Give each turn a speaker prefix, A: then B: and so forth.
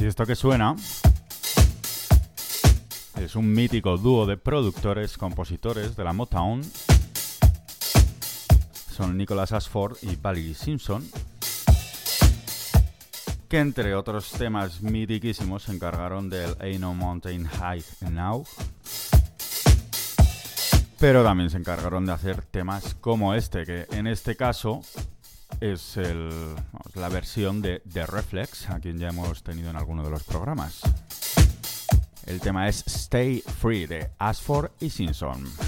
A: Y esto que suena es un mítico dúo de productores, compositores de la Motown. Son Nicholas Ashford y Valerie Simpson, que entre otros temas mitiquísimos se encargaron del Ain't No Mountain High Now, pero también se encargaron de hacer temas como este, que en este caso es la versión de The Reflex, a quien ya hemos tenido en alguno de los programas. El tema es Stay Free de Ashford y Simpson.